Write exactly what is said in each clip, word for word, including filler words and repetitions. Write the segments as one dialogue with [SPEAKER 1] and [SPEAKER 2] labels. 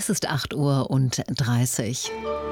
[SPEAKER 1] Es ist acht Uhr und dreißig.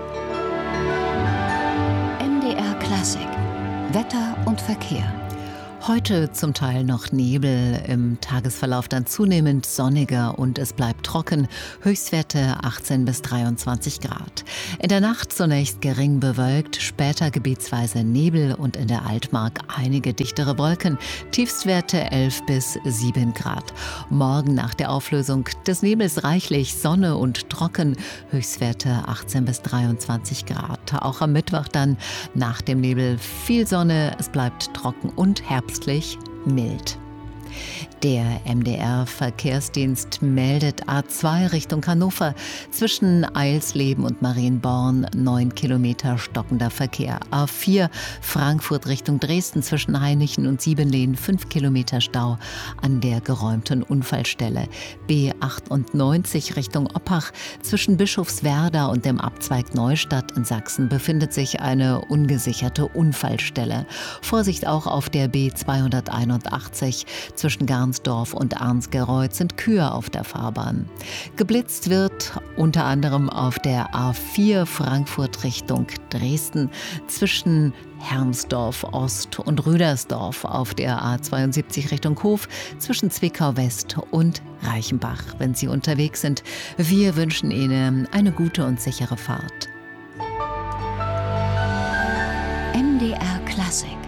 [SPEAKER 2] M D R Klassik. Wetter und Verkehr.
[SPEAKER 1] Heute zum Teil noch Nebel, im Tagesverlauf dann zunehmend sonniger und es bleibt trocken, Höchstwerte achtzehn bis dreiundzwanzig Grad. In der Nacht zunächst gering bewölkt, später gebietsweise Nebel und in der Altmark einige dichtere Wolken, Tiefstwerte elf bis sieben Grad. Morgen nach der Auflösung des Nebels reichlich Sonne und trocken, Höchstwerte achtzehn bis dreiundzwanzig Grad. Auch am Mittwoch dann nach dem Nebel viel Sonne, es bleibt trocken und herbstlich mild. Der M D R-Verkehrsdienst meldet A zwei Richtung Hannover zwischen Eilsleben und Marienborn neun Kilometer stockender Verkehr. A vier Frankfurt Richtung Dresden zwischen Hainichen und Siebenlehn fünf Kilometer Stau an der geräumten Unfallstelle. B achtundneunzig Richtung Oppach zwischen Bischofswerda und dem Abzweig Neustadt in Sachsen befindet sich eine ungesicherte Unfallstelle. Vorsicht auch auf der B zweihunderteinundachtzig zwischen Garnsdorf und Arnsgereuth sind Kühe auf der Fahrbahn. Geblitzt wird unter anderem auf der A vier Frankfurt Richtung Dresden zwischen Hermsdorf Ost und Rüdersdorf, auf der A zweiundsiebzig Richtung Hof zwischen Zwickau West und Reichenbach. Wenn Sie unterwegs sind, wir wünschen Ihnen eine gute und sichere Fahrt.
[SPEAKER 2] M D R Klassik.